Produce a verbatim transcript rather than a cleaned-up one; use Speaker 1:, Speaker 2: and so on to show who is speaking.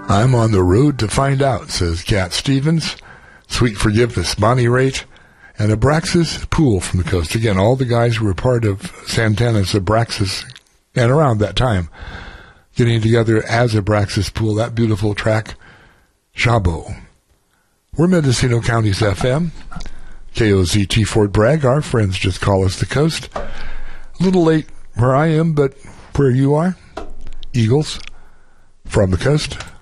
Speaker 1: I'm on the road to find out, says Cat Stevens. Sweet Forgiveness, Bonnie Raitt, and Abraxas Pool from the coast. Again, all the guys who were part of Santana's Abraxas, and around that time, getting together as Abraxas Pool, that beautiful track, Shabo. We're Mendocino County's F M, K O Z T Fort Bragg. Our friends just call us the coast. A little late where I am, but where you are, Eagles from the coast.